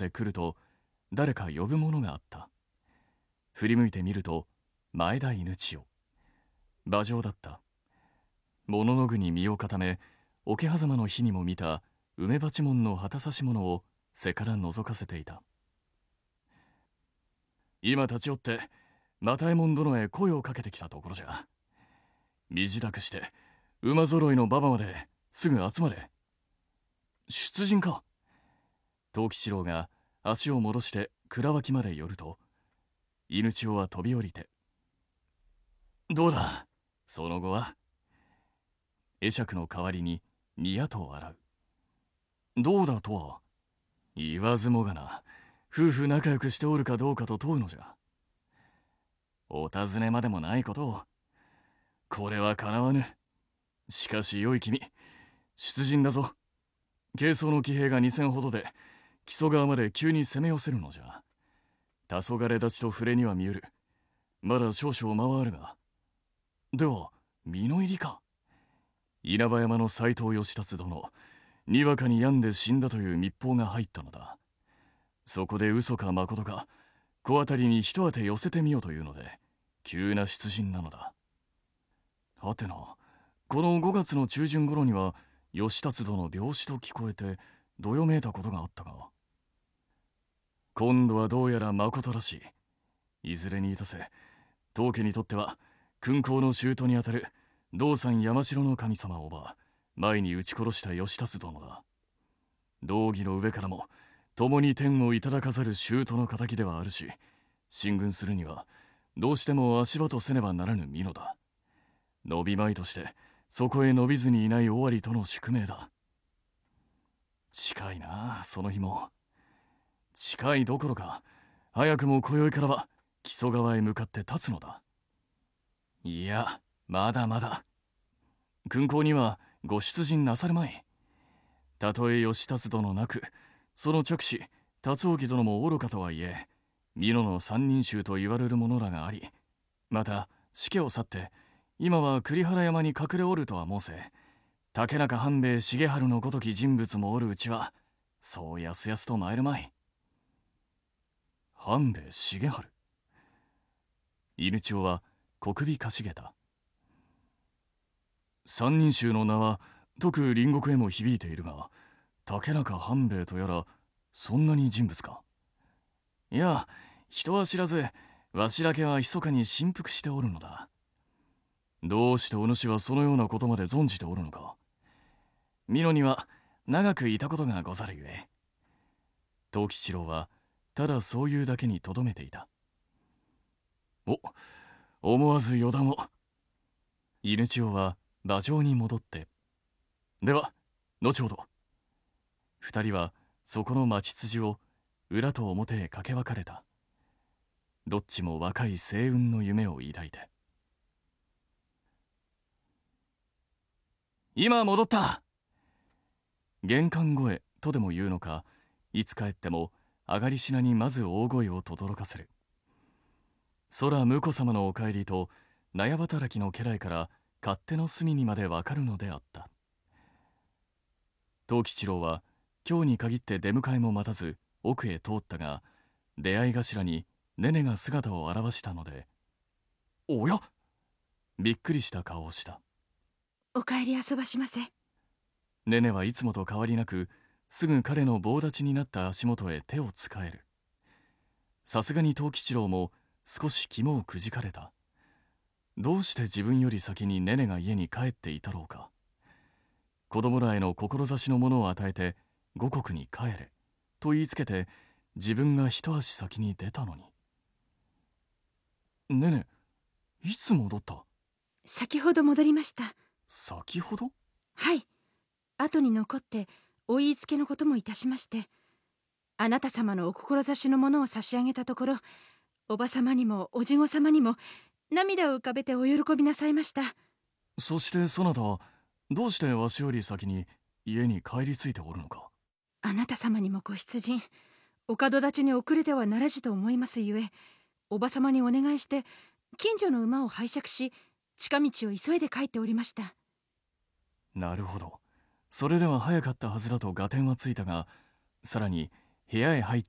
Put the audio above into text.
で来ると誰か呼ぶものがあった。振り向いてみると前田犬千代。馬上だった。物の具に身を固め、桶狭間の日にも見た梅鉢門の旗差し物を背から覗かせていた。今立ち寄って又右衛門殿へ声をかけてきたところじゃ。身支度して馬揃いの馬場まですぐ集まれ。出陣か。藤吉郎が足を戻して蔵脇まで寄ると、犬千代は飛び降りて、どうだその後は。会釈の代わりにニヤと笑う。どうだとは言わずもがな。夫婦仲良くしておるかどうかと問うのじゃ。お尋ねまでもないことを。これはかなわぬ。しかし良い君、出陣だぞ。軽装の騎兵が2000ほどで木曽川まで急に攻め寄せるのじゃ。黄昏立ちと触れには見える。まだ少々間はあるが。では身の入りか。稲葉山の斎藤義達殿、にわかに病んで死んだという密報が入ったのだ。そこで嘘か誠か小当たりに一当て寄せてみようというので急な出陣なのだ。はてな、この5月の中旬頃には義達殿病死と聞こえてどよめいたことがあったが、今度はどうやら誠らしい。いずれにいたせ当家にとっては勲功の舅にあたる道山山城の神様を前に撃ち殺した義達殿だ。道義の上からも共に天をいただかざる舅の敵ではあるし、進軍するにはどうしても足場とせねばならぬ美濃だ。伸びまいとしてそこへ伸びずにいない尾張との宿命だ。近いなあ、その日も。近いどころか早くも今宵からは木曽川へ向かって立つのだ。いや、まだまだ。勲功にはご出陣なさるまい。たとえ義達殿なく、その着手達興殿も愚かとはいえ、美濃の三人衆と言われる者らがあり、また死家を去って今は栗原山に隠れおるとは申せ、竹中半兵衛重治のごとき人物もおるうちはそうやすやすと参るまい。半兵衛重治。犬千代は小首かしげた。三人衆の名は徳隣国へも響いているが、竹中半兵衛とやらそんなに人物か。いや、人は知らずわしだけは密かに振幅しておるのだ。どうしてお主はそのようなことまで存じておるのか。美濃には長くいたことがござるゆえ。藤吉郎はただそういうだけにとどめていた。思わず予断を。犬千代は馬上に戻って、では後ほど。二人はそこの町筋を裏と表へ駆け分かれた。どっちも若い星雲の夢を抱いて。今戻った。玄関声とでも言うのか、いつ帰っても上がりしなにまず大声を轟かせる。空婿様のお帰りと納屋働きの家来から勝手の隅にまでわかるのであった。藤吉郎は今日に限って出迎えも待たず奥へ通ったが、出会い頭にネネが姿を現したので、おや、びっくりした顔をした。 お帰り遊ばしませ。 ネネはいつもと変わりなく、すぐ彼の棒立ちになった足元へ手をつかえる。さすがに藤吉郎も少し肝をくじかれた。どうして自分より先にネネが家に帰っていたろうか。子供らへの志のものを与えて五穀に帰れと言いつけて、自分が一足先に出たのに。ネネ、いつ戻った？ 先ほど戻りました。 先ほど？ はい。後に残ってお言いつけのこともいたしまして、あなた様のお志のものを差し上げたところ、おば様にもおじご様にも涙を浮かべてお喜びなさいました。 そしてそなたはどうしてわしより先に家に帰り着いておるのか。 あなた様にもご出陣、お門立ちに遅れてはならじと思いますゆえ、おば様にお願いして近所の馬を拝借し、近道を急いで帰っておりました。 なるほど。それでは早かったはずだと合点はついたが、さらに部屋へ入っ